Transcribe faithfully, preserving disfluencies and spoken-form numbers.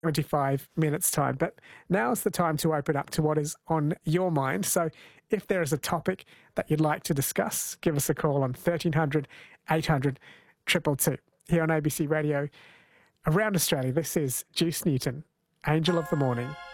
twenty-five minutes' time. But now's the time to open up to what is on your mind. So if there is a topic that you'd like to discuss, give us a call on thirteen hundred, eight hundred, two two two. Here on A B C Radio around Australia, this is Juice Newton, Angel of the Morning.